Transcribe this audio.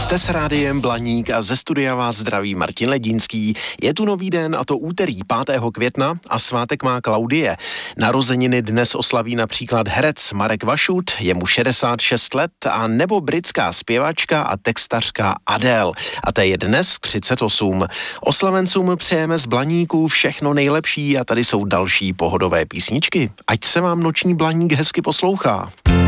Jste s rádiem Blaník a ze studia vás zdraví Martin Ledínský. Je tu nový den, a to úterý 5. května a svátek má Klaudie. Narozeniny dnes oslaví například herec Marek Vašut, je mu 66 let, a nebo britská zpěvačka a textařka Adele, a té je dnes 38. Oslavencům přejeme z Blaníků všechno nejlepší a tady jsou další pohodové písničky. Ať se vám noční Blaník hezky poslouchá.